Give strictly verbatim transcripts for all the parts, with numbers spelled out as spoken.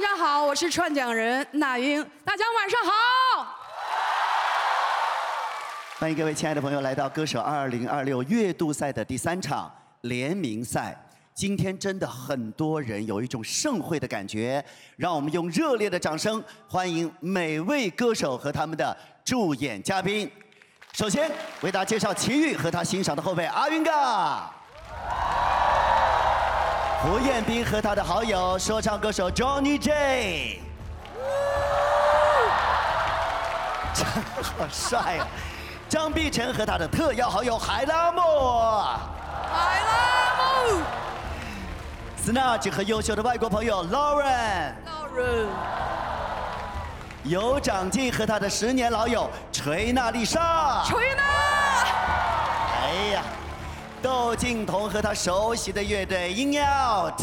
家好，我是串讲人那英，大家晚上好。 欢迎各位亲爱的朋友来到歌手二零二六月度赛的第三场联名赛。今天真的很多人有一种盛会的感觉，让我们用热烈的掌声欢迎每位歌手和他们的助演嘉宾。首先为大家介绍齐豫和他欣赏的后辈阿云哥。 胡彦斌和他的好友说唱歌手 Johnny J， 好帅啊！张碧晨和他的特邀好友海拉莫， 海拉木 Snatch 和优秀的外国朋友 Lauren， ，Lauren， 有长进和他的十年老友锤娜丽莎， 锤娜， 哎呀。 窦靖童和他熟悉的乐队 In Out，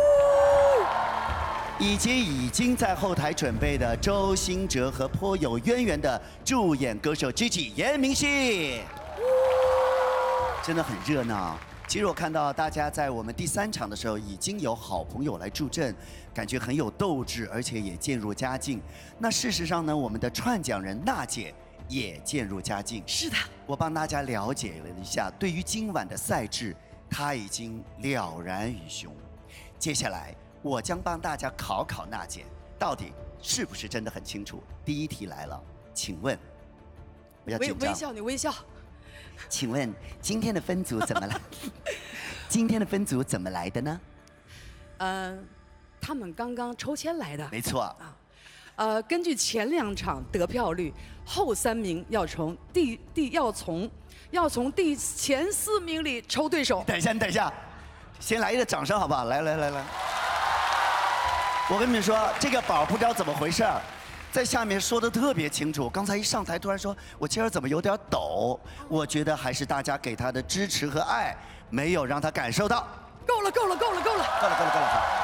以及已经在后台准备的周兴哲和颇有渊源的助演歌手 Gigi 严明熙，真的很热闹。其实我看到大家在我们第三场的时候已经有好朋友来助阵，感觉很有斗志，而且也渐入佳境。那事实上呢，我们的串讲人娜姐。 也渐入佳境。 是的， 我帮大家了解了一下，对于今晚的赛制，她已经了然于胸。接下来，我将帮大家考考娜姐，到底是不是真的很清楚？第一题来了，请问，不要紧张， 微笑，你微笑。 请问今天的分组怎么来？今天的分组怎么来的呢？ 嗯、呃，他们刚刚抽签来的。 没错。 啊。 呃，根据前两场得票率，后三名要从第第要从要从第前四名里抽对手。 等一下，你等一下，先来一个掌声好不好？来来来来，我跟你们说，这个宝不知道怎么回事儿，在下面说的特别清楚。刚才一上台，突然说我今儿怎么有点抖？我觉得还是大家给他的支持和爱，没有让他感受到。 够了，够了，够了，够了， 够了，够了，够了。